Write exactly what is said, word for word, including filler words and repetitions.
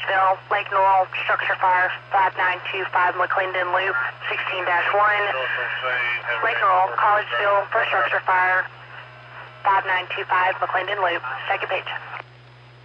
Collegeville, Lake Norrell, structure fire, five nine two five McClendon Loop, sixteen dash one. Lake Norrell, Collegeville, for structure fire, five nine two five McClendon Loop, second page.